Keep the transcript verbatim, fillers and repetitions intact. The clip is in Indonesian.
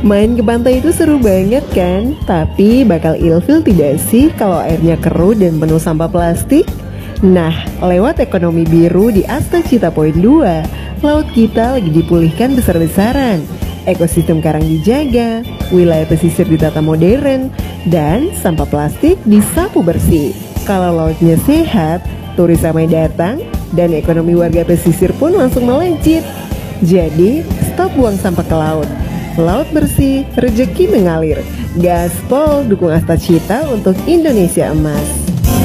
Main ke pantai itu seru banget kan? Tapi bakal ilfil tidak sih kalau airnya keruh dan penuh sampah plastik? Nah, lewat ekonomi biru di Asta Cita Point dua, laut kita lagi dipulihkan besar-besaran. Ekosistem karang dijaga, wilayah pesisir ditata modern, dan sampah plastik disapu bersih. Kalau lautnya sehat, turis ramai datang, dan ekonomi warga pesisir pun langsung melejit. Jadi, stop buang sampah ke laut. Laut bersih, rezeki mengalir. Gaspol dukung Asta Cita untuk Indonesia Emas.